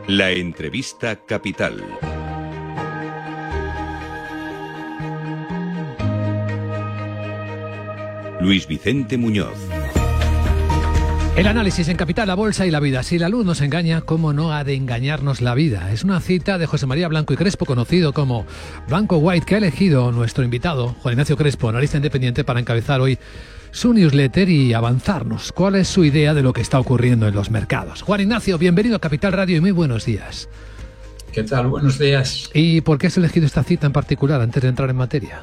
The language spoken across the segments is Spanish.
La entrevista capital. Luis Vicente Muñoz. El análisis en Capital, la bolsa y la vida. Si la luz nos engaña, ¿cómo no ha de engañarnos la vida? Es una cita de José María Blanco y Crespo, conocido como Blanco White, que ha elegido nuestro invitado, Juan Ignacio Crespo, analista independiente, para encabezar hoy su newsletter y avanzarnos. ¿Cuál es su idea de lo que está ocurriendo en los mercados? Juan Ignacio, bienvenido a Capital Radio y muy buenos días. ¿Qué tal? Buenos días. ¿Y por qué has elegido esta cita en particular antes de entrar en materia?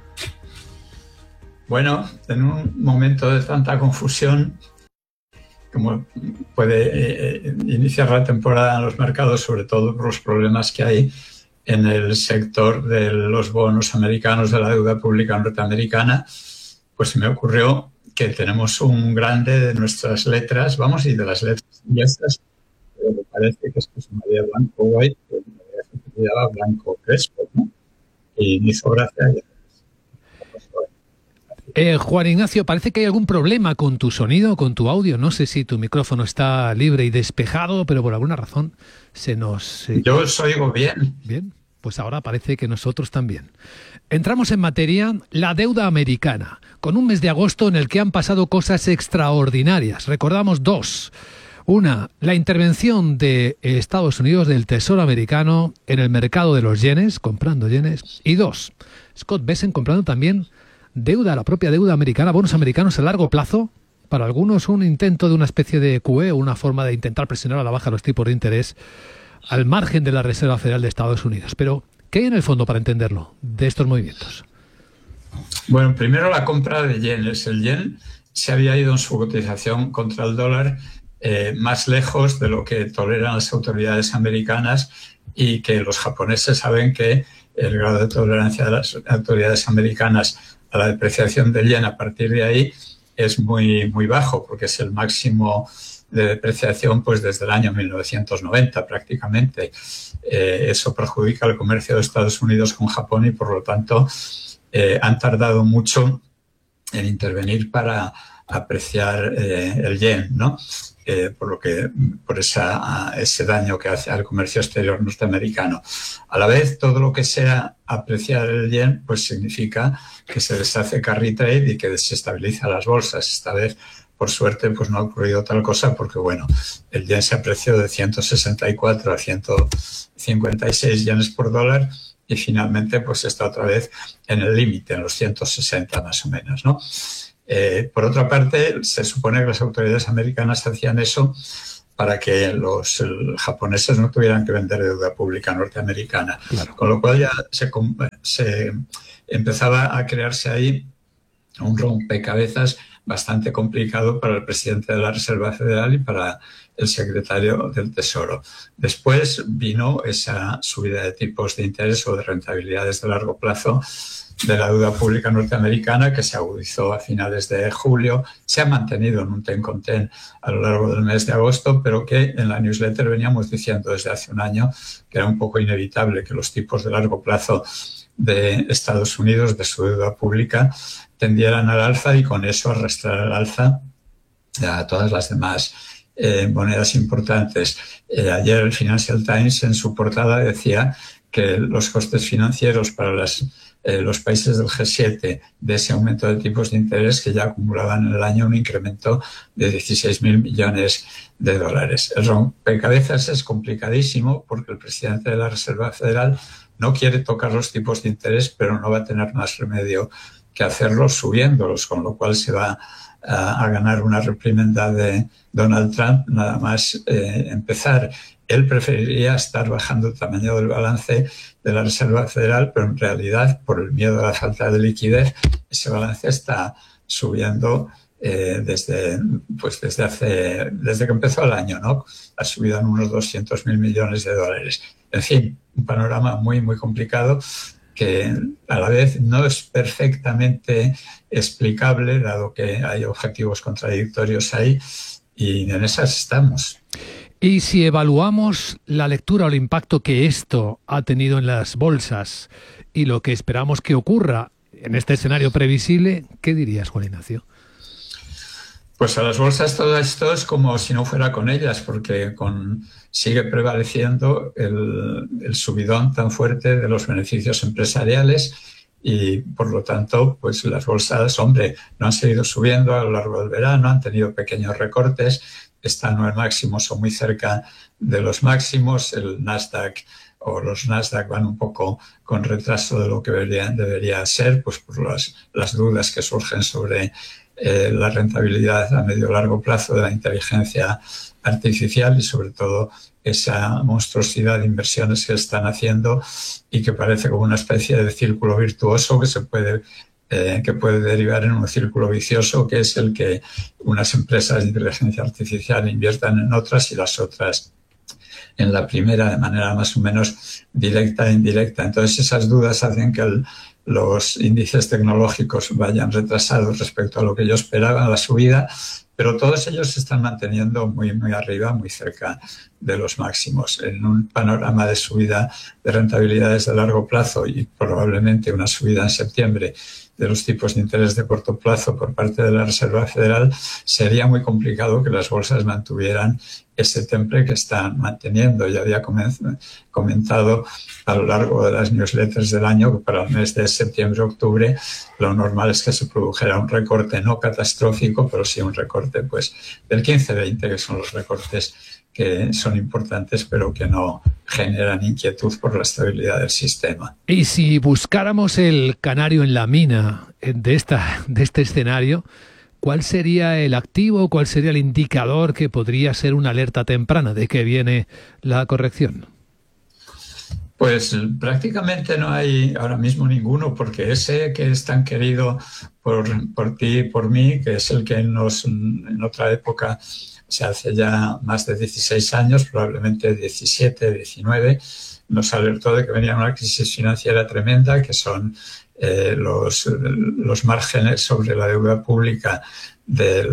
Bueno, en un momento de tanta confusión como puede iniciar la temporada en los mercados, sobre todo por los problemas que hay en el sector de los bonos americanos, de la deuda pública norteamericana, pues se me ocurrió que tenemos un grande de nuestras letras, y de las letras inglesas, pero me parece que es José María Blanco White, que se llamaba Blanco Crespo, ¿no? Y me hizo gracia. Juan Ignacio, parece que hay algún problema con tu sonido, con tu audio. No sé si tu micrófono está libre y despejado, pero por alguna razón se nos... Yo os oigo bien. Bien, pues ahora parece que nosotros también. Entramos en materia, la deuda americana, con un mes de agosto en el que han pasado cosas extraordinarias. Recordamos dos. Una, la intervención de Estados Unidos, del Tesoro americano, en el mercado de los yenes, comprando yenes. Y dos, Scott Bessent comprando también deuda, la propia deuda americana, bonos americanos a largo plazo. Para algunos un intento de una especie de QE, una forma de intentar presionar a la baja los tipos de interés al margen de la Reserva Federal de Estados Unidos. Pero, ¿qué hay en el fondo para entenderlo de estos movimientos? Bueno, primero la compra de yenes. El yen se había ido en su cotización contra el dólar más lejos de lo que toleran las autoridades americanas, y que los japoneses saben que el grado de tolerancia de las autoridades americanas a la depreciación del yen a partir de ahí es muy, muy bajo, porque es el máximo de depreciación pues desde el año 1990 prácticamente. Eso perjudica el comercio de Estados Unidos con Japón y por lo tanto han tardado mucho en intervenir para apreciar el yen, ¿no? Por ese daño que hace al comercio exterior norteamericano. A la vez, todo lo que sea apreciar el yen, pues significa que se deshace carry trade y que desestabiliza las bolsas. Esta vez, por suerte, pues no ha ocurrido tal cosa, porque bueno, el yen se apreció de 164 a 156 yenes por dólar y finalmente pues está otra vez en el límite, en los 160 más o menos, ¿no? Por otra parte, se supone que las autoridades americanas hacían eso para que los japoneses no tuvieran que vender deuda pública norteamericana. Claro. Con lo cual ya se empezaba a crearse ahí un rompecabezas bastante complicado para el presidente de la Reserva Federal y para el secretario del Tesoro. Después vino esa subida de tipos de interés o de rentabilidades de largo plazo de la deuda pública norteamericana, que se agudizó a finales de julio, se ha mantenido en un ten con ten a lo largo del mes de agosto, pero que en la newsletter veníamos diciendo desde hace un año que era un poco inevitable que los tipos de largo plazo de Estados Unidos, de su deuda pública, tendieran al alza y con eso arrastrar al alza a todas las demás monedas importantes. Ayer el Financial Times en su portada decía que los costes financieros para los países del G7 de ese aumento de tipos de interés, que ya acumulaban en el año un incremento de 16.000 millones de dólares. El rompecabezas es complicadísimo porque el presidente de la Reserva Federal no quiere tocar los tipos de interés, pero no va a tener más remedio que hacerlo subiéndolos, con lo cual se va a ganar una reprimenda de Donald Trump nada más empezar. Él preferiría estar bajando el tamaño del balance de la Reserva Federal, pero en realidad, por el miedo a la falta de liquidez, ese balance está subiendo desde que empezó el año, ¿no? Ha subido en unos 200.000 millones de dólares. En fin, un panorama muy, muy complicado que a la vez no es perfectamente explicable, dado que hay objetivos contradictorios ahí, y en esas estamos. Y si evaluamos la lectura o el impacto que esto ha tenido en las bolsas y lo que esperamos que ocurra en este escenario previsible, ¿qué dirías, Juan Ignacio? Pues a las bolsas todo esto es como si no fuera con ellas, porque sigue prevaleciendo el subidón tan fuerte de los beneficios empresariales y, por lo tanto, pues las bolsas, hombre, no han seguido subiendo a lo largo del verano, han tenido pequeños recortes, están en máximos o muy cerca de los máximos. El Nasdaq o los Nasdaq van un poco con retraso de lo que debería ser, pues por las dudas que surgen sobre la rentabilidad a medio y largo plazo de la inteligencia artificial y sobre todo esa monstruosidad de inversiones que están haciendo y que parece como una especie de círculo virtuoso que puede derivar en un círculo vicioso, que es el que unas empresas de inteligencia artificial inviertan en otras y las otras en la primera de manera más o menos directa e indirecta. Entonces esas dudas hacen que los índices tecnológicos vayan retrasados respecto a lo que yo esperaba, la subida, pero todos ellos se están manteniendo muy, muy arriba, muy cerca de los máximos. En un panorama de subida de rentabilidades de largo plazo y probablemente una subida en septiembre de los tipos de interés de corto plazo por parte de la Reserva Federal, sería muy complicado que las bolsas mantuvieran ese temple que están manteniendo. Ya había comentado a lo largo de las newsletters del año que para el mes de septiembre-octubre lo normal es que se produjera un recorte no catastrófico, pero sí un recorte pues del 15-20, que son los recortes que son importantes pero que no generan inquietud por la estabilidad del sistema. Y si buscáramos el canario en la mina de este escenario, ¿cuál sería el activo, cuál sería el indicador que podría ser una alerta temprana de que viene la corrección? Pues prácticamente no hay ahora mismo ninguno, porque ese que es tan querido por ti y por mí, que es el que en otra época, se hace ya más de 16 años, probablemente 17, 19, nos alertó de que venía una crisis financiera tremenda, que son los márgenes sobre la deuda pública de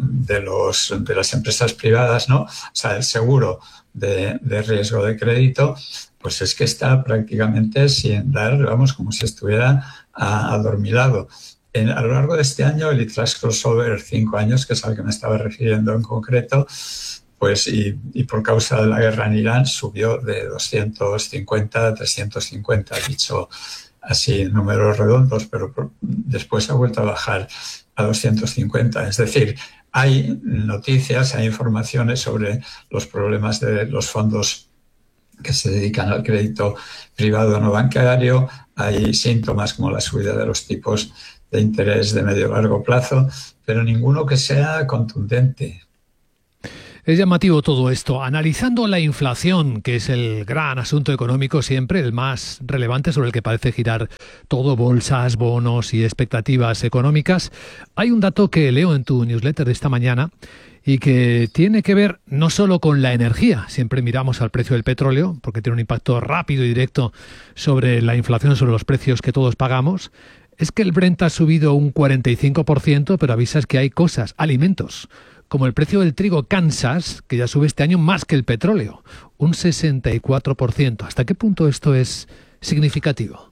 las empresas privadas, ¿no? O sea, el seguro de riesgo de crédito, pues es que está prácticamente sin dar, vamos, como si estuviera adormilado. A lo largo de este año, el ITRAS Crossover 5 años, que es al que me estaba refiriendo en concreto, pues y por causa de la guerra en Irán, subió de 250 a 350, dicho así números redondos, pero después ha vuelto a bajar a 250. Es decir, hay noticias, hay informaciones sobre los problemas de los fondos que se dedican al crédito privado no bancario, hay síntomas como la subida de los tipos de interés de medio y largo plazo, pero ninguno que sea contundente. Es llamativo todo esto. Analizando la inflación, que es el gran asunto económico siempre, el más relevante sobre el que parece girar todo, bolsas, bonos y expectativas económicas, hay un dato que leo en tu newsletter de esta mañana y que tiene que ver no solo con la energía. Siempre miramos al precio del petróleo porque tiene un impacto rápido y directo sobre la inflación, sobre los precios que todos pagamos. Es que el Brent ha subido un 45%, pero avisas que hay cosas, alimentos, como el precio del trigo Kansas, que ya sube este año más que el petróleo, un 64%. ¿Hasta qué punto esto es significativo?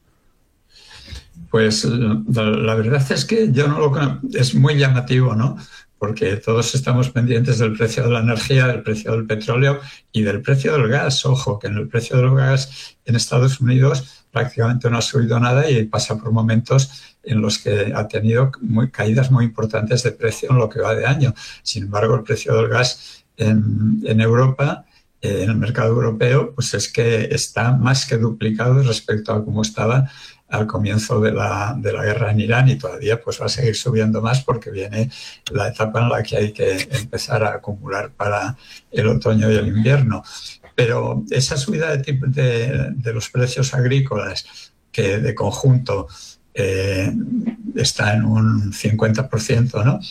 Pues la verdad es que yo no lo es muy llamativo, ¿no? Porque todos estamos pendientes del precio de la energía, del precio del petróleo y del precio del gas. Ojo, que en el precio del gas en Estados Unidos prácticamente no ha subido nada y pasa por momentos en los que ha tenido caídas muy importantes de precio en lo que va de año. Sin embargo, el precio del gas en Europa, en el mercado europeo, pues es que está más que duplicado respecto a cómo estaba al comienzo de la guerra en Irán, y todavía pues va a seguir subiendo más porque viene la etapa en la que hay que empezar a acumular para el otoño y el invierno. Pero esa subida de los precios agrícolas, que de conjunto está en un 50%, ¿no?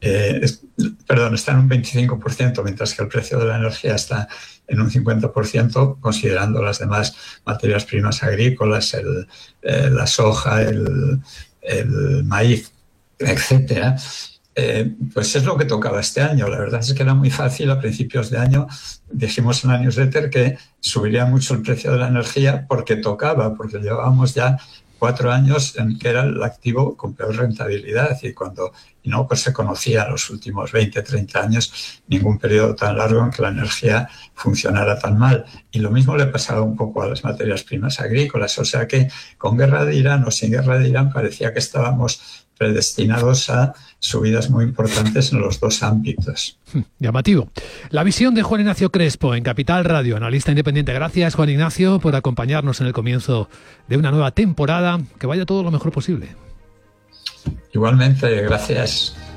Está en un 25%, mientras que el precio de la energía está en un 50%, considerando las demás materias primas agrícolas, la soja, el maíz, etcétera. Pues es lo que tocaba este año. La verdad es que era muy fácil. A principios de año dijimos en la newsletter que subiría mucho el precio de la energía porque llevábamos ya 4 años en que era el activo con peor rentabilidad, es decir, cuando no pues se conocía en los últimos 20, 30 años ningún periodo tan largo en que la energía funcionara tan mal. Y lo mismo le pasaba un poco a las materias primas agrícolas, o sea que con guerra de Irán o sin guerra de Irán parecía que estábamos predestinados a subidas muy importantes en los dos ámbitos. Llamativo. La visión de Juan Ignacio Crespo en Capital Radio, analista independiente. Gracias, Juan Ignacio, por acompañarnos en el comienzo de una nueva temporada. Que vaya todo lo mejor posible. Igualmente, gracias.